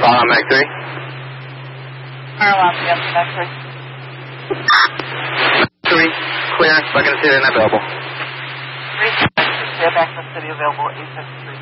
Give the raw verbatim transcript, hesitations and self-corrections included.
Call on Mac three. Marlon, yes, Mac three. three, clear, second city and available. three, clear, back to city available, eight fifty-three.